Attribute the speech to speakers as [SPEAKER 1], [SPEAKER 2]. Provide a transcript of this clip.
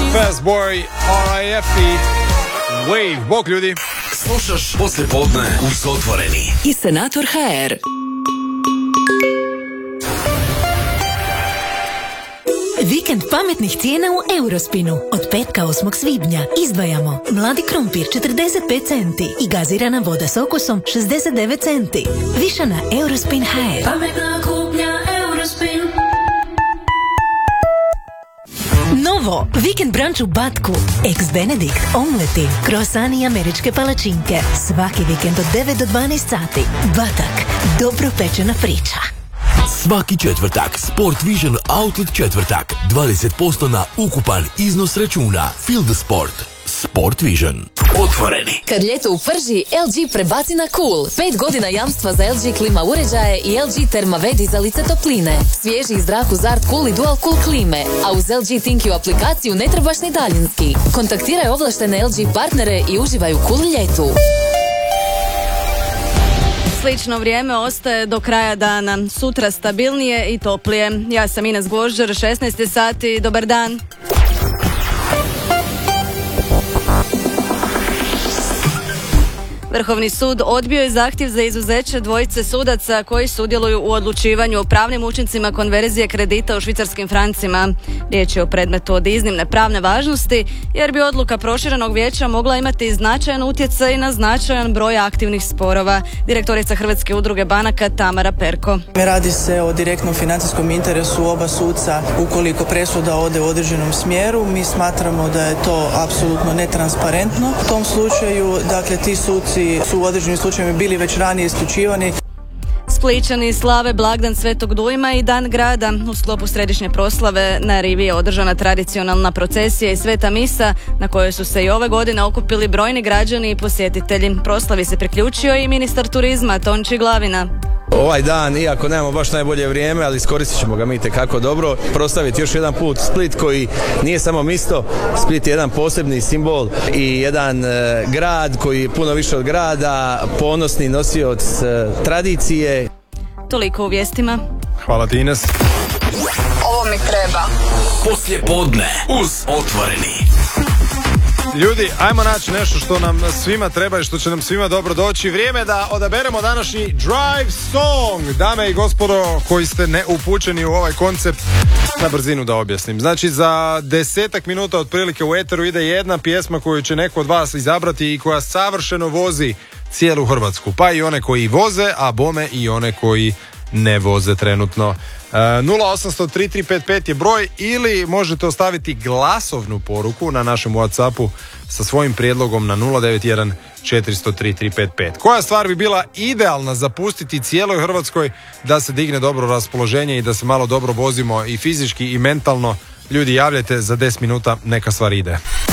[SPEAKER 1] Fast Boy, R.I.F.I. Wave, bok ljudi.
[SPEAKER 2] Slušaš poslijepodne uz Otvoreni
[SPEAKER 3] i Senator HR.
[SPEAKER 4] Vikend pametnih cijena u Eurospinu. Od petka 8. svibnja izdvajamo mladi krumpir 45 centi i gazirana voda s okusom 69 centi. Više na Eurospin HR.
[SPEAKER 5] Pametna kupnja Eurospin.
[SPEAKER 4] Novo, vikend brunch u Batku. Ex-Benedict, omleti, kroasani i američke palačinke. Svaki vikend od 9 do 12 sati. Batak, dobro pečena priča.
[SPEAKER 6] Svaki četvrtak Sport Vision Outlet četvrtak. 20% na ukupan iznos računa. Feel the sport. Sport Vision.
[SPEAKER 2] Otvoreni.
[SPEAKER 3] Kad ljeto uprži, LG prebaci na cool. 5 godina jamstva za LG klima uređaje i LG Thermaved dizalice topline. Svježi iz zraku Zart Cool i Dual Cool klime. A uz LG ThinQ aplikaciju ne trebaš ni daljinski. Kontaktiraj ovlaštene LG partnere i uživaj u cool ljetu.
[SPEAKER 7] Slično vrijeme ostaje do kraja dana. Sutra stabilnije i toplije. Ja sam Ines Gvožđer, 16 sati. Dobar dan. Vrhovni sud odbio je zahtjev za izuzeće dvojice sudaca koji sudjeluju u odlučivanju o pravnim učincima konverzije kredita u švicarskim francima. Riječ je o predmetu od iznimne pravne važnosti, jer bi odluka proširenog vijeća mogla imati značajan utjecaj na značajan broj aktivnih sporova. Direktorica Hrvatske udruge banaka Tamara Perko.
[SPEAKER 8] Radi se o direktnom financijskom interesu oba suca ukoliko presuda ode u određenom smjeru. Mi smatramo da je to apsolutno netransparentno. U tom slučaju, dakle, ti suci su u određenim slučajevima bili već ranije isključivani.
[SPEAKER 7] Splićani slave blagdan Svetog Dujma i Dan grada. U sklopu središnje proslave na rivi je održana tradicionalna procesija i sveta misa na kojoj su se i ove godine okupili brojni građani i posjetitelji. Proslavi se priključio i ministar turizma Tonči Glavina.
[SPEAKER 9] Ovaj dan, iako nemamo baš najbolje vrijeme, ali iskoristit ćemo ga mi itekako dobro, proslaviti još jedan put Split koji nije samo mjesto. Split je jedan posebni simbol i jedan grad koji je puno više od grada, ponosni nosioc tradicije.
[SPEAKER 7] Toliko u vijestima.
[SPEAKER 1] Hvala ti, Ines.
[SPEAKER 5] Ovo mi treba.
[SPEAKER 2] Poslijepodne uz Otvoreni.
[SPEAKER 1] Ljudi, ajmo naći nešto što nam svima treba i što će nam svima dobro doći. Vrijeme da odaberemo današnji Drive Song. Dame i gospodo koji ste neupućeni u ovaj koncept, na brzinu da objasnim. Znači, za 10 minuta otprilike u eteru ide jedna pjesma koju će neko od vas izabrati i koja savršeno vozi cijelu Hrvatsku. Pa i one koji voze, a bome i one koji ne voze trenutno. 0800-3355 je broj, ili možete ostaviti glasovnu poruku na našem WhatsAppu sa svojim prijedlogom na 091-400-3355. Koja stvar bi bila idealna za pustiti cijeloj Hrvatskoj da se digne dobro raspoloženje i da se malo dobro vozimo i fizički i mentalno? Ljudi, javljajte, za 10 minuta neka stvar ide.